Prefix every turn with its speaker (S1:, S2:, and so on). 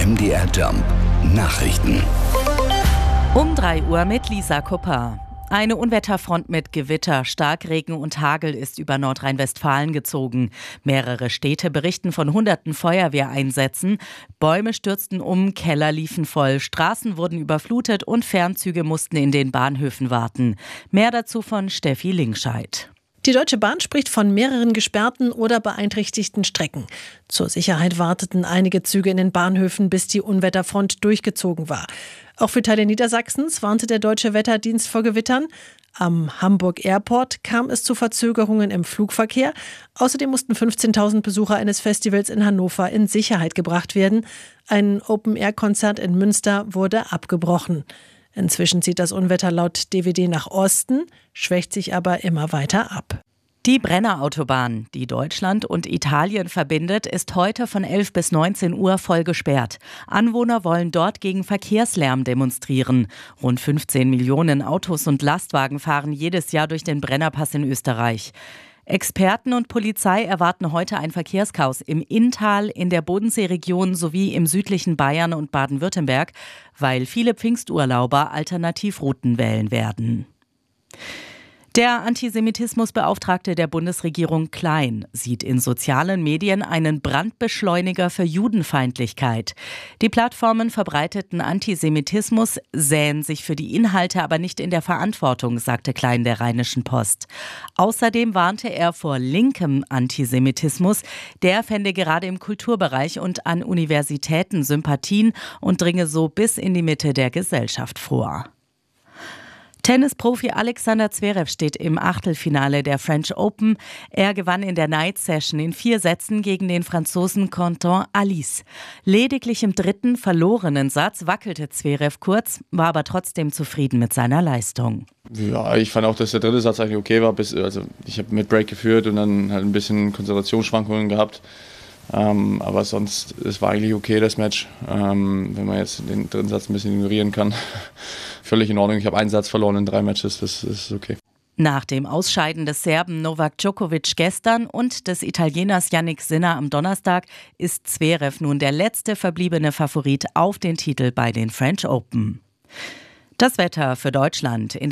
S1: MDR Jump Nachrichten.
S2: Um 3 Uhr mit Lisa Kupper. Eine Unwetterfront mit Gewitter, Starkregen und Hagel ist über Nordrhein-Westfalen gezogen. Mehrere Städte berichten von hunderten Feuerwehreinsätzen. Bäume stürzten um, Keller liefen voll, Straßen wurden überflutet und Fernzüge mussten in den Bahnhöfen warten. Mehr dazu von Steffi Linkscheid.
S3: Die Deutsche Bahn spricht von mehreren gesperrten oder beeinträchtigten Strecken. Zur Sicherheit warteten einige Züge in den Bahnhöfen, bis die Unwetterfront durchgezogen war. Auch für Teile Niedersachsens warnte der Deutsche Wetterdienst vor Gewittern. Am Hamburg Airport kam es zu Verzögerungen im Flugverkehr. Außerdem mussten 15.000 Besucher eines Festivals in Hannover in Sicherheit gebracht werden. Ein Open-Air-Konzert in Münster wurde abgebrochen. Inzwischen zieht das Unwetter laut DWD nach Osten, schwächt sich aber immer weiter ab.
S2: Die Brenner-Autobahn, die Deutschland und Italien verbindet, ist heute von 11 bis 19 Uhr voll gesperrt. Anwohner wollen dort gegen Verkehrslärm demonstrieren. Rund 15 Millionen Autos und Lastwagen fahren jedes Jahr durch den Brennerpass in Österreich. Experten und Polizei erwarten heute ein Verkehrschaos im Inntal, in der Bodenseeregion sowie im südlichen Bayern und Baden-Württemberg, weil viele Pfingsturlauber Alternativrouten wählen werden. Der Antisemitismusbeauftragte der Bundesregierung Klein sieht in sozialen Medien einen Brandbeschleuniger für Judenfeindlichkeit. Die Plattformen verbreiteten Antisemitismus, sähen sich für die Inhalte aber nicht in der Verantwortung, sagte Klein der Rheinischen Post. Außerdem warnte er vor linkem Antisemitismus. Der fände gerade im Kulturbereich und an Universitäten Sympathien und dringe so bis in die Mitte der Gesellschaft vor. Tennisprofi Alexander Zverev steht im Achtelfinale der French Open. Er gewann in der Night Session in 4 Sätzen gegen den Franzosen Quentin Halys. Lediglich im 3. verlorenen Satz wackelte Zverev kurz, war aber trotzdem zufrieden mit seiner Leistung.
S4: Ja, ich fand auch, dass der 3. Satz eigentlich okay war. Ich habe mit Break geführt und dann halt ein bisschen Konzentrationsschwankungen gehabt. Aber sonst, es war eigentlich okay, das Match. Wenn man jetzt den 3. Satz ein bisschen ignorieren kann, völlig in Ordnung. Ich habe einen Satz verloren in 3 Matches, das ist okay.
S2: Nach dem Ausscheiden des Serben Novak Djokovic gestern und des Italieners Jannik Sinner am Donnerstag ist Zverev nun der letzte verbliebene Favorit auf den Titel bei den French Open. Das Wetter für Deutschland.